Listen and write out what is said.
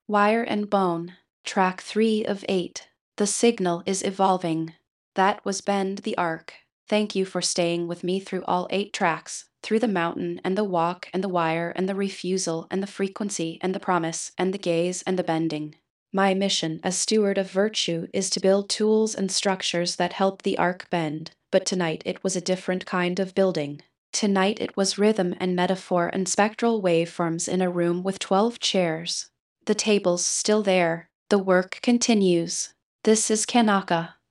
Wire and Bone, track 3 of 8. The signal is evolving. That was Bend the Arc. Thank you for staying with me through all 8 tracks, through the mountain and the walk and the wire and the refusal and the frequency and the promise and the gaze and the bending. My mission as steward of virtue is to build tools and structures that help the arc bend, but tonight it was a different kind of building. Tonight it was rhythm and metaphor and spectral waveforms in a room with 12 chairs. The table's still there. The work continues. This is Kanaka.